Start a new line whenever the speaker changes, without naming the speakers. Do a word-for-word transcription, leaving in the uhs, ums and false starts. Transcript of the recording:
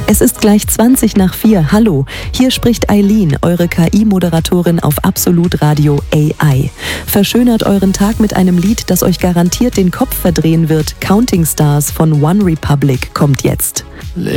Es ist gleich zwanzig nach vier. Hallo, hier spricht Eileen, eure K I-Moderatorin auf Absolut Radio A I. Verschönert euren Tag mit einem Lied, das euch garantiert den Kopf verdrehen wird. Counting Stars von One Republic kommt jetzt.